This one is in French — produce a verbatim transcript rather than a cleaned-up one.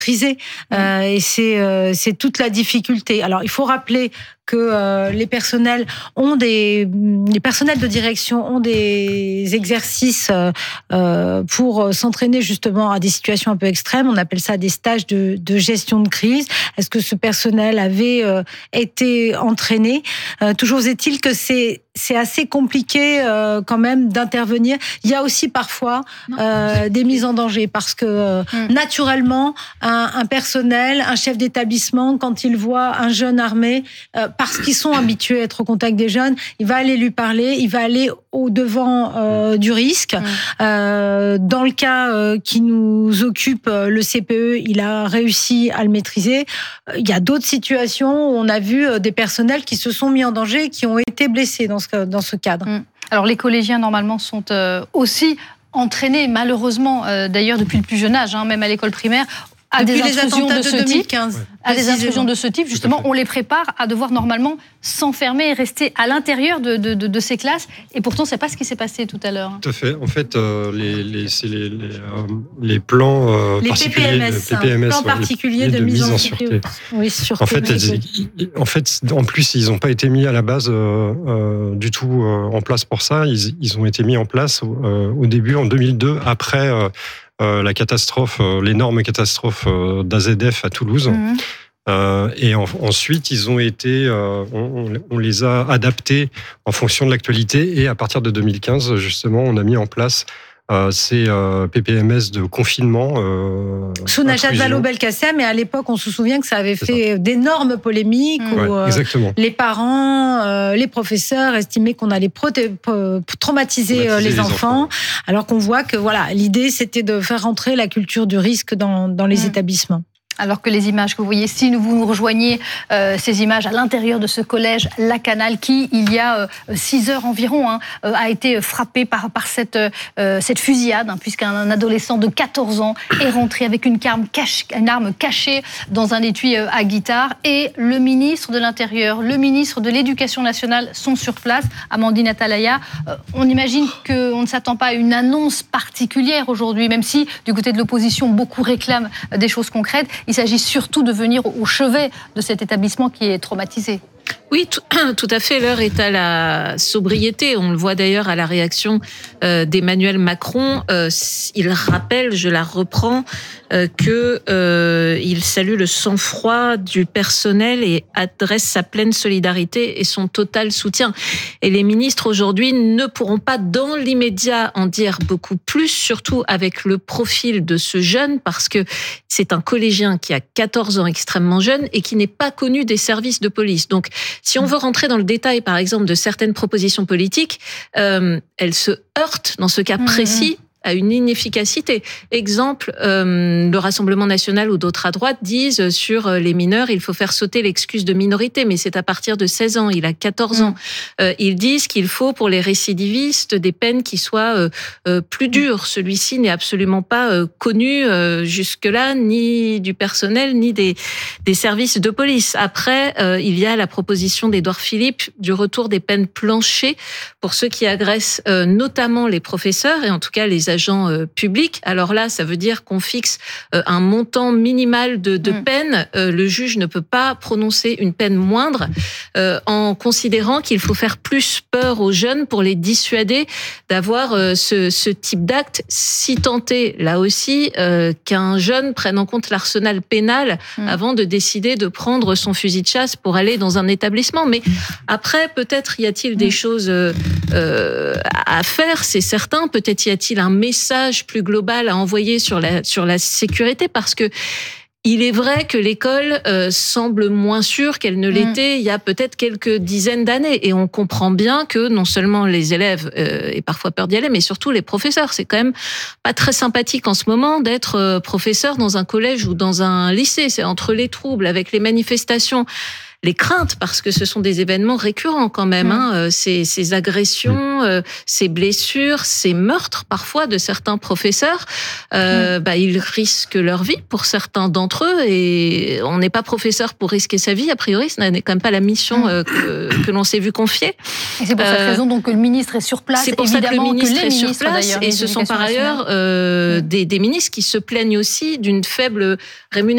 maîtriser. Mmh. Euh, et c'est, euh, c'est toute la difficulté. Alors, il faut rappeler que euh, les personnels ont des, les personnels de direction ont des exercices euh, euh, pour s'entraîner justement à des situations un peu extrêmes. On appelle ça des stages de, de gestion de crise. Est-ce que ce personnel avait euh, été entraîné? euh, Toujours est-il que c'est c'est assez compliqué euh, quand même d'intervenir. Il y a aussi parfois euh, des mises en danger parce que euh, mmh. naturellement, un, un personnel, un chef d'établissement, quand il voit un jeune armé, euh, parce qu'ils sont habitués à être au contact des jeunes, il va aller lui parler, il va aller au devant euh, du risque. Mmh. Euh, dans le cas euh, qui nous occupe, le C P E, il a réussi à le maîtriser. Il y a d'autres situations où on a vu des personnels qui se sont mis en danger, qui ont été blessés dans ce, dans ce cadre. Mmh. Alors les collégiens normalement sont euh, aussi entraînés, malheureusement euh, d'ailleurs depuis le plus jeune âge, hein, même à l'école primaire, à Depuis des intrusions de, de ce deux mille quinze, type, à des intrusions de ce type, justement, on les prépare à devoir normalement s'enfermer et rester à l'intérieur de, de, de, de ces classes. Et pourtant, c'est pas ce qui s'est passé tout à l'heure. Tout à fait. En fait, euh, les, les, c'est les, les, euh, les plans euh, les particuliers, P P M S, P P M S, plans ouais, particuliers de, de mise en sûreté. Oui, sûreté. En fait, ils, en fait, en plus, ils n'ont pas été mis à la base euh, euh, du tout euh, en place pour ça. Ils, ils ont été mis en place euh, au début, en deux mille deux, après. Euh, Euh, la catastrophe, euh, l'énorme catastrophe euh, d'A Z F à Toulouse. Mmh. Euh, et en, ensuite, ils ont été, euh, on, on les a adaptés en fonction de l'actualité. Et à partir de deux mille quinze, justement, on a mis en place euh, ces euh, P P M S de confinement. Euh, Sous Najat Vallaud-Belkacem, mais à l'époque, on se souvient que ça avait fait ça. d'énormes polémiques mmh. où ouais, euh, les parents, euh, les professeurs estimaient qu'on allait proté- traumatiser, traumatiser les, les enfants, enfants, alors qu'on voit que voilà, l'idée, c'était de faire rentrer la culture du risque dans, dans les mmh. établissements. Alors que les images que vous voyez, si vous nous rejoignez, euh, ces images à l'intérieur de ce collège La Canale, qui, il y a six euh, heures environ, hein, euh, a été frappé par, par cette, euh, cette fusillade, hein, puisqu'un adolescent de quatorze ans est rentré avec une arme, cache, une arme cachée dans un étui euh, à guitare. Et le ministre de l'Intérieur, le ministre de l'Éducation nationale sont sur place, Amandine Atalaya. Euh, on imagine qu'on ne s'attend pas à une annonce particulière aujourd'hui, même si, du côté de l'opposition, beaucoup réclament des choses concrètes. Il s'agit surtout de venir au chevet de cet établissement qui est traumatisé. Oui, tout, tout à fait. L'heure est à la sobriété. On le voit d'ailleurs à la réaction euh, d'Emmanuel Macron. Euh, il rappelle, je la reprends, euh, que euh, il salue le sang-froid du personnel et adresse sa pleine solidarité et son total soutien. Et les ministres aujourd'hui ne pourront pas dans l'immédiat en dire beaucoup plus, surtout avec le profil de ce jeune, parce que c'est un collégien qui a quatorze ans, extrêmement jeune, et qui n'est pas connu des services de police. Donc, si on veut rentrer dans le détail, par exemple, de certaines propositions politiques, euh, elles se heurtent, dans ce cas précis, à une inefficacité. Exemple, euh, le Rassemblement national ou d'autres à droite disent sur les mineurs, il faut faire sauter l'excuse de minorité, mais c'est à partir de seize ans, il a quatorze ans. Euh, ils disent qu'il faut pour les récidivistes des peines qui soient euh, euh, plus dures. Celui-ci n'est absolument pas euh, connu euh, jusque-là, ni du personnel, ni des, des services de police. Après, euh, il y a la proposition d'Édouard Philippe du retour des peines planchées pour ceux qui agressent euh, notamment les professeurs, et en tout cas les agents euh, publics. Alors là, ça veut dire qu'on fixe euh, un montant minimal de, de mmh. peine. Euh, le juge ne peut pas prononcer une peine moindre euh, en considérant qu'il faut faire plus peur aux jeunes pour les dissuader d'avoir euh, ce, ce type d'acte, si tenté, là aussi, euh, qu'un jeune prenne en compte l'arsenal pénal mmh. avant de décider de prendre son fusil de chasse pour aller dans un établissement. Mais après, peut-être y a-t-il des mmh. choses euh, euh, à faire, c'est certain. Peut-être y a-t-il un message plus global à envoyer sur la, sur la sécurité, parce que il est vrai que l'école euh, semble moins sûre qu'elle ne l'était mmh. il y a peut-être quelques dizaines d'années. Et on comprend bien que non seulement les élèves euh, aient parfois peur d'y aller, mais surtout les professeurs. C'est quand même pas très sympathique en ce moment d'être euh, professeur dans un collège ou dans un lycée. C'est entre les troubles, avec les manifestations, les craintes, parce que ce sont des événements récurrents quand même, mmh. hein, ces, ces agressions, euh, ces blessures, ces meurtres parfois de certains professeurs, euh, mmh. bah, ils risquent leur vie pour certains d'entre eux, et on n'est pas professeur pour risquer sa vie, a priori, ce n'est quand même pas la mission euh, que, que l'on s'est vu confier. Et c'est pour euh, cette raison donc, que le ministre est sur place, c'est pour ça que le ministre que les est sur place, et ce sont par ailleurs euh, mmh. des, des ministres qui se plaignent aussi d'une faible rémunération